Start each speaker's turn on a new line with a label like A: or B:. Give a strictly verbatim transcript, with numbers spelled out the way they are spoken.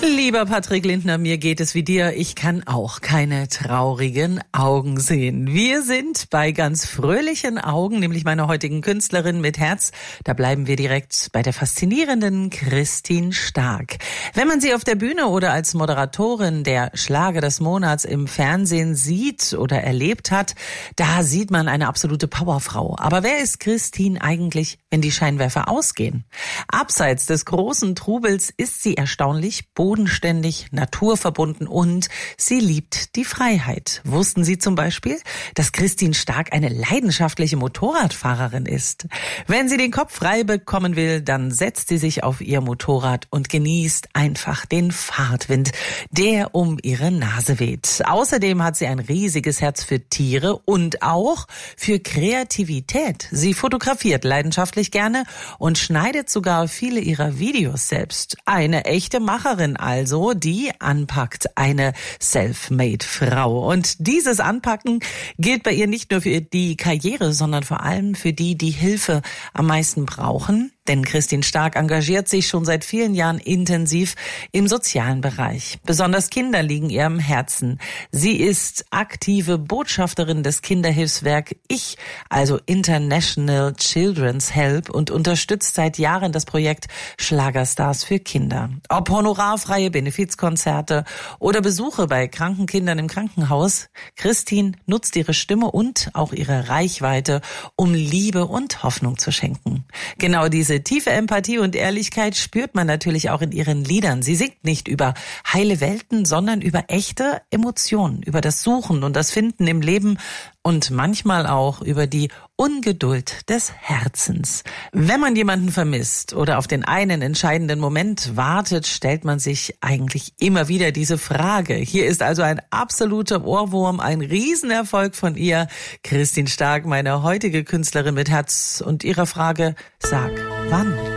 A: Lieber Patrick Lindner, mir geht es wie dir. Ich kann auch keine traurigen Augen sehen. Wir sind bei ganz fröhlichen Augen, nämlich meiner heutigen Künstlerin mit Herz. Da bleiben wir direkt bei der faszinierenden Christine Stark. Wenn man sie auf der Bühne oder als Moderatorin der Schlager des Monats im Fernsehen sieht oder erlebt hat, da sieht man eine absolute Powerfrau. Aber wer ist Christine eigentlich, wenn die Scheinwerfer ausgehen? Abseits des großen Trubels ist sie erstaunlich bodenständig, naturverbunden und sie liebt die Freiheit. Wussten Sie zum Beispiel, dass Christine Stark eine leidenschaftliche Motorradfahrerin ist? Wenn sie den Kopf frei bekommen will, dann setzt sie sich auf ihr Motorrad und genießt einfach den Fahrtwind, der um ihre Nase weht. Außerdem hat sie ein riesiges Herz für Tiere und auch für Kreativität. Sie fotografiert leidenschaftlich gerne und schneidet sogar viele ihrer Videos selbst. Eine echte Macherin also, die anpackt, eine Selfmade-Frau. Und dieses Anpacken gilt bei ihr nicht nur für die Karriere, sondern vor allem für die, die Hilfe am meisten brauchen. Denn Christine Stark engagiert sich schon seit vielen Jahren intensiv im sozialen Bereich. Besonders Kinder liegen ihr am Herzen. Sie ist aktive Botschafterin des Kinderhilfswerk Ich, also International Children's Help, und unterstützt seit Jahren das Projekt Schlagerstars für Kinder. Ob honorarfreie Benefizkonzerte oder Besuche bei kranken Kindern im Krankenhaus, Christine nutzt ihre Stimme und auch ihre Reichweite, um Liebe und Hoffnung zu schenken. Genau diese tiefe Empathie und Ehrlichkeit spürt man natürlich auch in ihren Liedern. Sie singt nicht über heile Welten, sondern über echte Emotionen, über das Suchen und das Finden im Leben und manchmal auch über die Ungeduld des Herzens. Wenn man jemanden vermisst oder auf den einen entscheidenden Moment wartet, stellt man sich eigentlich immer wieder diese Frage. Hier ist also ein absoluter Ohrwurm, ein Riesenerfolg von ihr. Christine Stark, meine heutige Künstlerin mit Herz, und ihrer Frage: Sag, wann?